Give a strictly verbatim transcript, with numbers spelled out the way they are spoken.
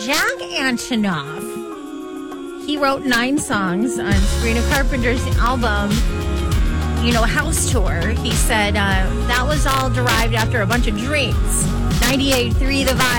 Jack Antonoff, he wrote nine songs on Sabrina Carpenter's album, you know, House Tour. He said uh, that was all derived after a bunch of drinks. ninety-eight point three The Vibe.